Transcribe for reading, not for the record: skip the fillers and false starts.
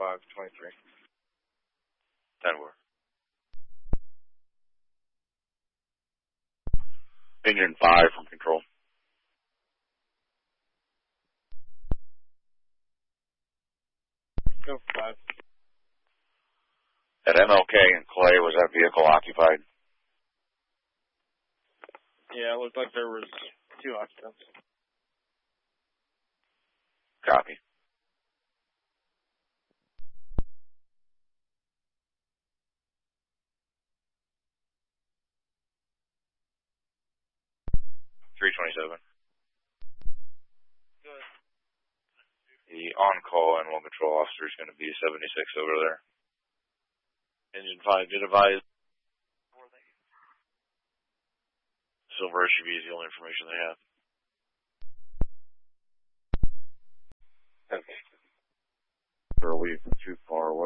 0523. 10-4. Engine 5 from control. Go 5. At MLK and Clay, was that vehicle occupied? Yeah, it looked like there was 2 occupants. Copy. .327. Good. The on-call animal control officer is going to be 76 over there. Engine 5 did advise. Silver SUV is the only information they have. Okay. Are we too far away?